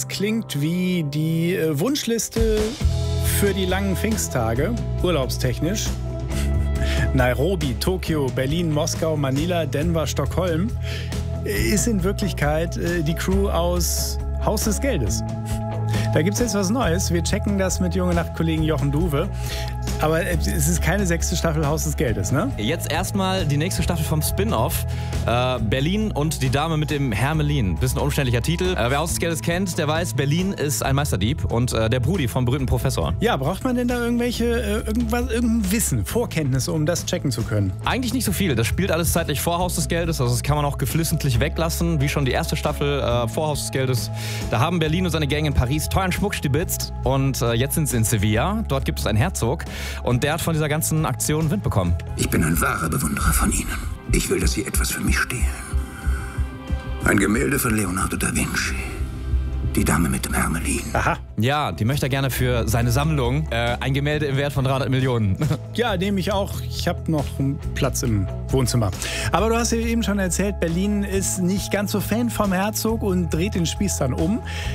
klingt wie die Wunschliste für die langen Pfingsttage, urlaubstechnisch. Nairobi, Tokio, Berlin, Moskau, Manila, Denver, Stockholm ist in Wirklichkeit die Crew aus Haus des Geldes. Da gibt es jetzt was Neues. Wir checken das mit Junge Nacht-Kollegen Jochen Duwe. Aber es ist keine 6. Staffel Haus des Geldes, ne? Jetzt erstmal die nächste Staffel vom Spin-Off. Berlin und die Dame mit dem Hermelin. Bisschen umständlicher Titel. Wer Haus des Geldes kennt, der weiß, Berlin ist ein Meisterdieb und der Brudi vom berühmten Professor. Ja, braucht man denn da irgendein Wissen, Vorkenntnisse, um das checken zu können? Eigentlich nicht so viel. Das spielt alles zeitlich vor Haus des Geldes. Also das kann man auch geflissentlich weglassen, wie schon die erste Staffel vor Haus des Geldes. Da haben Berlin und seine Gang in Paris teuren Schmuck stibitzt und jetzt sind sie in Sevilla. Dort gibt es einen Herzog. Und der hat von dieser ganzen Aktion Wind bekommen. Ich bin ein wahrer Bewunderer von Ihnen. Ich will, dass Sie etwas für mich stehlen. Ein Gemälde von Leonardo da Vinci. Die Dame mit dem Hermelin. Aha. Ja, die möchte er gerne für seine Sammlung. Ein Gemälde im Wert von 300 Millionen. Ja, nehme ich auch. Ich habe noch einen Platz im Wohnzimmer. Aber du hast ja eben schon erzählt, Berlin ist nicht ganz so Fan vom Herzog und dreht den Spieß dann um.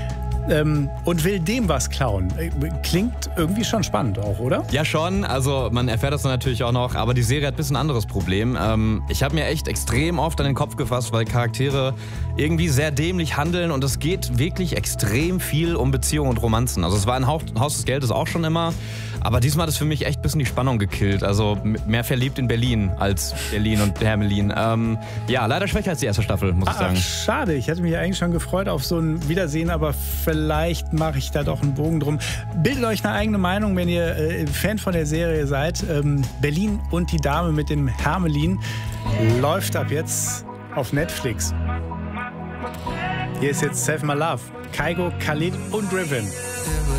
Und will dem was klauen. Klingt irgendwie schon spannend auch, oder? Ja, schon. Also man erfährt das dann natürlich auch noch. Aber die Serie hat ein bisschen ein anderes Problem. Ich habe mir echt extrem oft an den Kopf gefasst, weil Charaktere irgendwie sehr dämlich handeln. Und es geht wirklich extrem viel um Beziehungen und Romanzen. Also es war in Haus des Geldes auch schon immer. Aber diesmal hat es für mich echt ein bisschen die Spannung gekillt. Also mehr verliebt in Berlin als Berlin und Hermelin. Ja, leider schwächer als die erste Staffel, muss ich sagen. Ach, schade. Ich hätte mich eigentlich schon gefreut auf so ein Wiedersehen, aber vielleicht mache ich da doch einen Bogen drum. Bildet euch eine eigene Meinung, wenn ihr Fan von der Serie seid. Berlin und die Dame mit dem Hermelin läuft ab jetzt auf Netflix. Hier ist jetzt Save My Love. Kygo, Khalid und Riven.